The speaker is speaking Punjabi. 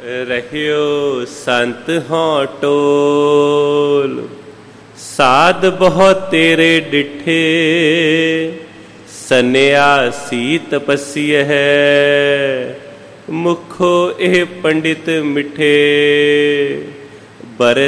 ਰਹਿਓ ਸੰਤ ਹੋਂ ਟੋਲ, ਸਾਧ ਬਹੁਤ ਤੇਰੇ ਡਿਠੇ, ਸੰਨਿਆਸੀ ਤਪੱਸੀਆ ਹੈ, ਮੁਖੋ ਇਹ ਪੰਡਿਤ ਮਿੱਠੇ। ਬਰ